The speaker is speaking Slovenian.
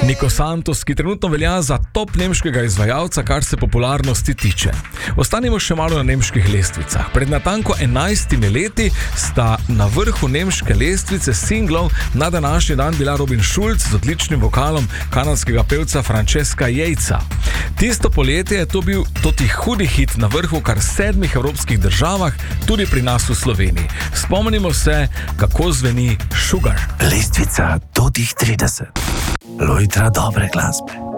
Nico Santos, ki trenutno velja za top nemškega izvajalca, kar se popularnosti tiče. Ostanimo še malo na nemških lestvicah. Pred natanko 11 leti sta na vrhu nemške lestvice singlov na današnji dan bila Robin Schulz z odličnim vokalom kanadskega pevca Francesca Yatesa. Tisto poletje je to bil toti hudi hit na vrhu kar 7 evropskih državah, tudi pri nas v Sloveniji. Spomnimo se, kako zveni Sugar. Lestvica do tih 30. Lojtra dobre glasbe.